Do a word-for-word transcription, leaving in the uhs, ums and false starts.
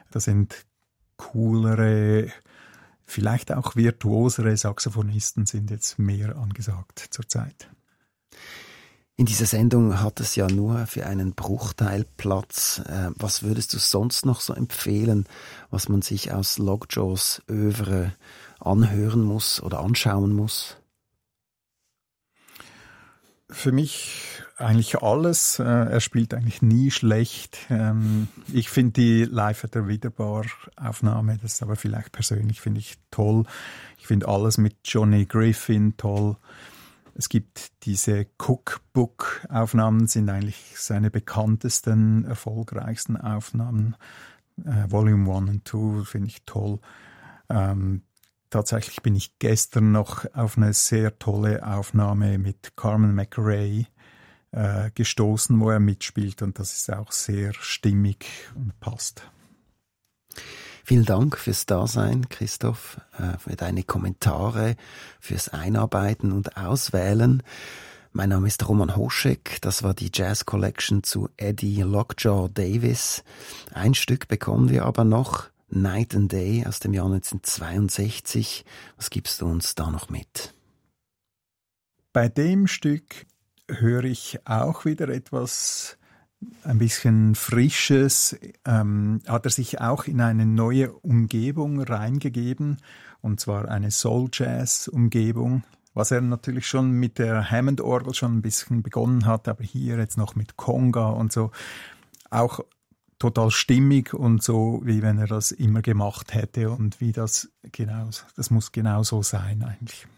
Da sind coolere, vielleicht auch virtuosere Saxophonisten sind jetzt mehr angesagt zurzeit. In dieser Sendung hat es ja nur für einen Bruchteil Platz. Was würdest du sonst noch so empfehlen, was man sich aus Lockjaws Œuvre anhören muss oder anschauen muss? Für mich eigentlich alles. Er spielt eigentlich nie schlecht. Ich finde die Live at the Widerbar Aufnahme, das ist aber vielleicht persönlich, finde ich toll. Ich finde alles mit Johnny Griffin toll. Es gibt diese Cookbook-Aufnahmen, sind eigentlich seine bekanntesten, erfolgreichsten Aufnahmen. Äh, Volume eins und zwei finde ich toll. Ähm, tatsächlich bin ich gestern noch auf eine sehr tolle Aufnahme mit Carmen McRae äh, gestoßen, wo er mitspielt, und das ist auch sehr stimmig und passt. Vielen Dank fürs Dasein, Christoph, für deine Kommentare, fürs Einarbeiten und Auswählen. Mein Name ist Roman Hoschek. Das war die Jazz Collection zu Eddie Lockjaw Davis. Ein Stück bekommen wir aber noch, Night and Day aus dem Jahr neunzehnhundertzweiundsechzig. Was gibst du uns da noch mit? Bei dem Stück höre ich auch wieder etwas ein bisschen Frisches, ähm, hat er sich auch in eine neue Umgebung reingegeben, und zwar eine Soul-Jazz-Umgebung, was er natürlich schon mit der Hammond-Orgel schon ein bisschen begonnen hat, aber hier jetzt noch mit Conga und so, auch total stimmig und so, wie wenn er das immer gemacht hätte und wie das genau, das muss genau so sein eigentlich.